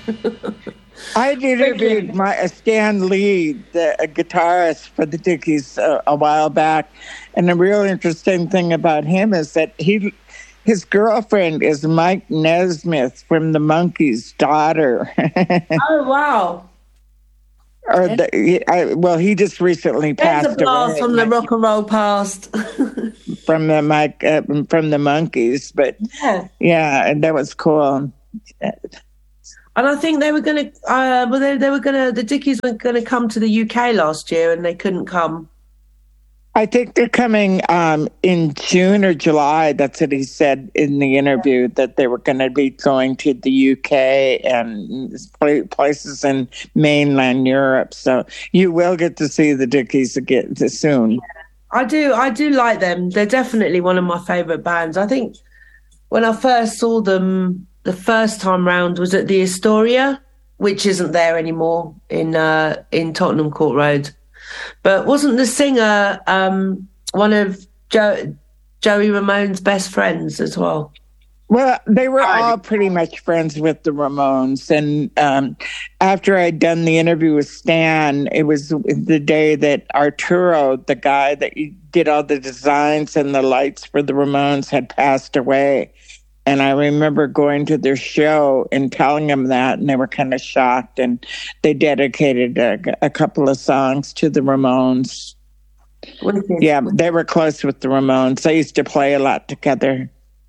I interviewed Stan Lee, the guitarist for the Dickies, a while back, and the real interesting thing about him is that his girlfriend is Mike Nesmith from the Monkees' daughter. Oh wow! He just recently passed away. There's a blast from the rock and roll past. from the Monkees, but yeah, and that was cool. And I think they were going to, the Dickies were going to come to the UK last year and they couldn't come. I think they're coming in June or July. That's what he said in the interview, that they were going to be going to the UK and places in mainland Europe. So you will get to see the Dickies again soon. I do like them. They're definitely one of my favourite bands. I think when I first saw them the first time round was at the Astoria, which isn't there anymore in Tottenham Court Road. But wasn't the singer one of Joey Ramone's best friends as well? Well, they were all pretty much friends with the Ramones. And after I'd done the interview with Stan, it was the day that Arturo, the guy that did all the designs and the lights for the Ramones, had passed away. And I remember going to their show and telling them that, and they were kind of shocked. And they dedicated a couple of songs to the Ramones. Yeah, they were close with the Ramones. They used to play a lot together.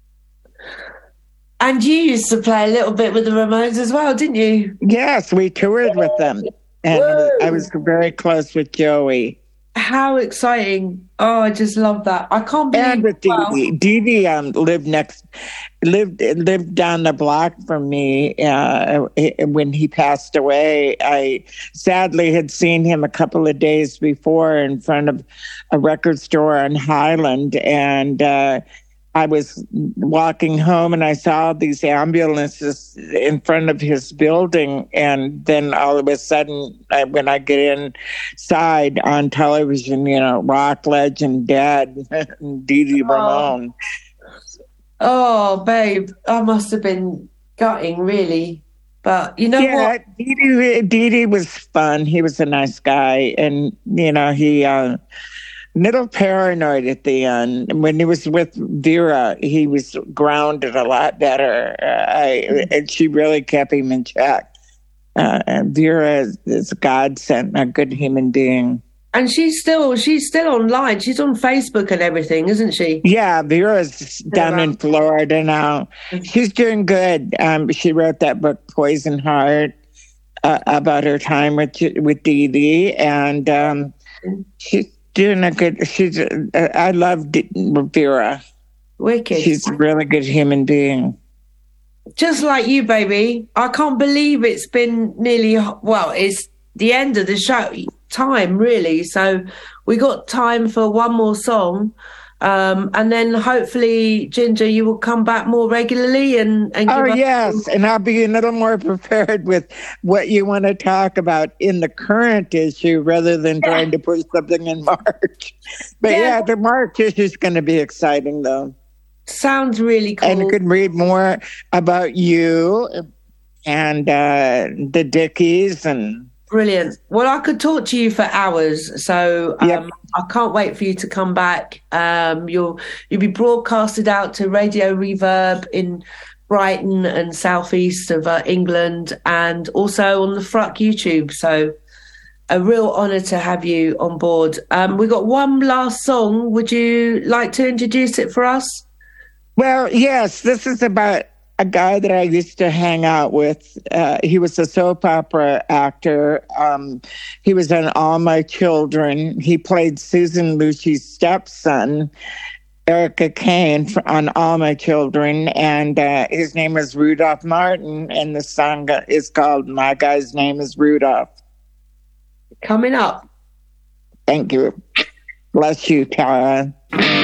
And you used to play a little bit with the Ramones as well, didn't you? Yes, we toured with them. And I was very close with Joey. How exciting. Oh, I just love that. I can't believe... And with Dee Dee. Dee Dee lived down the block from me when he passed away. I sadly had seen him a couple of days before in front of a record store on Highland, and I was walking home and I saw these ambulances in front of his building. And then all of a sudden, when I get inside on television, rock legend dead, Dee Dee Ramone. Oh, babe, I must have been gutting, really. But you know what? Dee Dee was fun. He was a nice guy. And, he... little paranoid at the end. When he was with Vera, he was grounded a lot better. And she really kept him in check. Vera is a godsend, a good human being. And she's still online. She's on Facebook and everything, isn't she? Yeah, Vera's down in Florida now. She's doing good. She wrote that book, Poison Heart, about her time with Dee Dee. And she's doing a good. I love Vera. Wicked. She's a really good human being. Just like you, baby. I can't believe it's been it's the end of the show time, really. So we got time for one more song. And then hopefully, Ginger, you will come back more regularly and give us... yes, and I'll be a little more prepared with what you want to talk about in the current issue rather than trying to put something in March. But the March issue is going to be exciting, though. Sounds really cool. And you can read more about you and the Dickies and... Brilliant. Well, I could talk to you for hours, so I can't wait for you to come back. You'll be broadcasted out to Radio Reverb in Brighton and southeast of England, and also on the Fruck YouTube. So a real honour to have you on board. We've got one last song. Would you like to introduce it for us? Well, yes. This is about a guy that I used to hang out with. He was a soap opera actor. He was on All My Children. He played Susan Lucci's stepson, Erica Kane, on All My Children. And his name is Rudolph Martin. And the song is called My Guy's Name is Rudolph. Coming up. Thank you. Bless you, Tara.